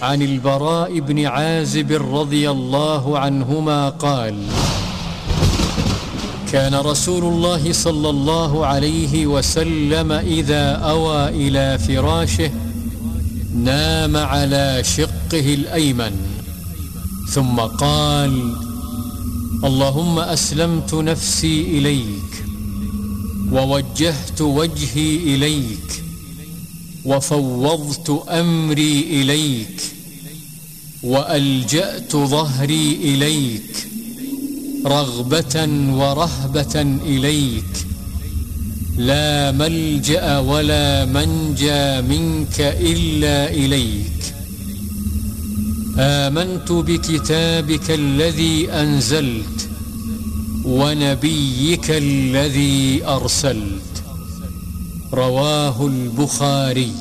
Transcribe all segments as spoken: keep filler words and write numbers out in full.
عن البراء بن عازب رضي الله عنهما قال كان رسول الله صلى الله عليه وسلم إذا أوى إلى فراشه نام على شقه الأيمن ثم قال اللهم أسلمت نفسي إليك ووجهت وجهي إليك وفوضت أمري إليك وألجأت ظهري إليك رغبة ورهبة إليك لا ملجأ ولا منجى منك إلا إليك آمنت بكتابك الذي أنزلت ونبيك الذي أرسلت رواه البخاري.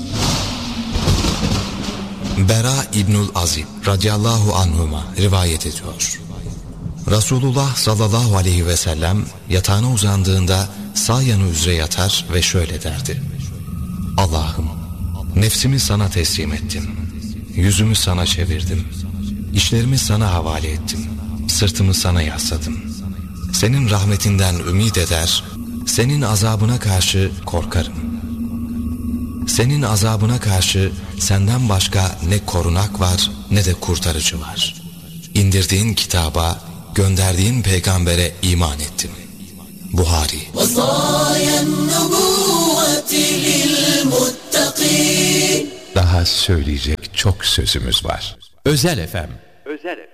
Bera İbnül Azib radıyallahu anhuma rivayet ediyor. Resulullah sallallahu aleyhi ve sellem yatağına uzandığında sağ yanı üzere yatar ve şöyle derdi: Allah'ım, nefsimi sana teslim ettim, yüzümü sana çevirdim, işlerimi sana havale ettim, sırtımı sana yasladım. Senin rahmetinden ümit eder, senin azabına karşı korkarım. Senin azabına karşı senden başka ne korunak var ne de kurtarıcı var. İndirdiğin kitaba, gönderdiğin peygambere iman ettim. Buhari. Daha söyleyecek çok sözümüz var. Özel Efem. Özel Efem.